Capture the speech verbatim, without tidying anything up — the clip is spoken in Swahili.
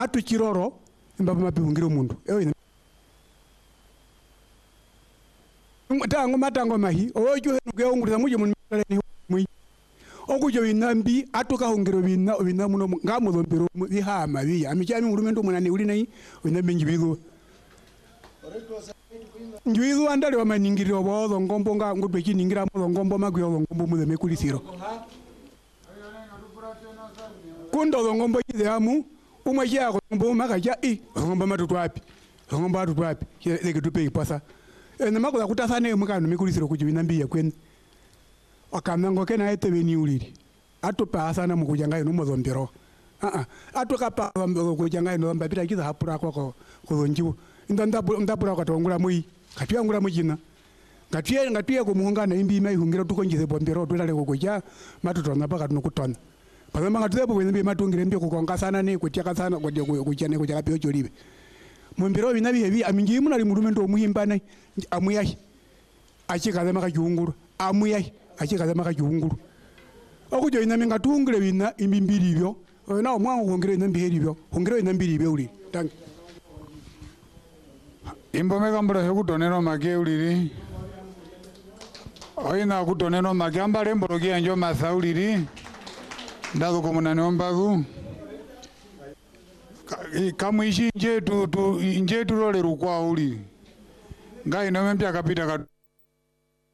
atu chiroro mbaba mapihungiro mundu ewe tango matango mahi ojo nuke ongurza muje munaleni mwi okujo inambi atuka hungiro bina bina muno ngamuzombero bihama biya amichami urumendo munani uri nayi inambi ngibizo ngibizo andale wa maningiro bozo ngombo nga ngudwe kiningira mo ngombo magyo ngombo muze mekulisiro kundo ngombo yizamu umwe yako ngombo makaja i ngombo matutu wapi ngombo matutu wapi leke tupe ipasa ene makoza kutasane mukano mekulisiro kujibina mbiya kwen akamnango kena etebeni uliri atupa sana mukujanga ino mozombero a a atuka pa kujanga ino mbapita kiza hapura kwa kuzonjiwo ndo ndabu ndabura kwa tongula moi katiya ngula mujina ngatiye ngatiye kumuhunga na imbi mai hungira tukonjize bombero tulale kukuja matutona paka tunukutona pazama ngatuzepo bwene matungire mbi kukonga sana ne kutyaka sana kudye kujane kujaka pyo jolibe mumbiro binabi hebi amingi munali mulumendo omuhimbana amuyahi achikaze maka junguru amuyahi achikaze maka junguru okujo ina minga tungire bina imbimbiri byo na omwangu hongire ina mbiheri byo hongire ina mbiri byo uli thank imbome kambura hekutonero make uliri oina kutonero make ambale mborogia njo masauliri ndazo komunani ombagu kamwishi njetu tu njetu role rukwa uli ngai no mpya kapita